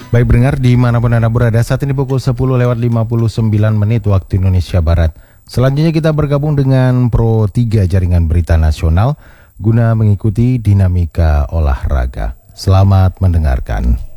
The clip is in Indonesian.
Baik pendengar, dimanapun Anda berada, saat ini pukul 10:59 waktu Indonesia Barat. Selanjutnya kita bergabung dengan Pro 3 Jaringan Berita Nasional guna mengikuti dinamika olahraga. Selamat mendengarkan.